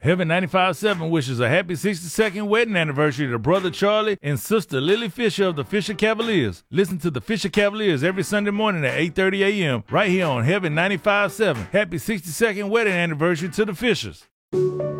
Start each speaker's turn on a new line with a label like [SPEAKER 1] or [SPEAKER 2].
[SPEAKER 1] Heaven 95.7 wishes a happy 62nd wedding anniversary to Brother Charlie and Sister Lily Fisher of the Fisher Cavaliers. Listen to the Fisher Cavaliers every Sunday morning at 8:30 a.m. right here on Heaven 95.7. Happy 62nd wedding anniversary to the Fishers.